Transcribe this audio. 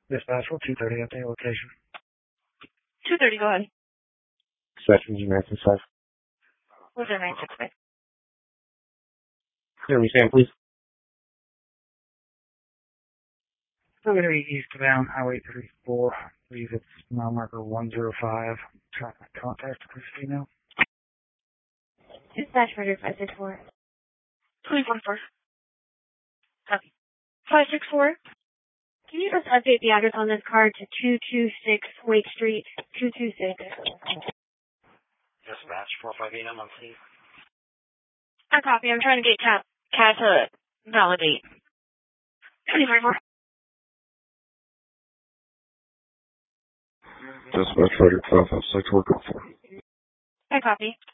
Dispatch 230 at the location. 230, go ahead. Section 965. What's that 965? Hear me, Sam, please. 280 eastbound Highway 34. I believe it's mile marker 105. Trying to contact this female. Dispatch murder 564. 2014. Copy. 564. Can you just update the address on this card to 226 Wake Street? 226. Dispatch 458, I'm on scene. I copy. I'm trying to get Cat to validate. 2044. Dispatch 556, work up for. I copy.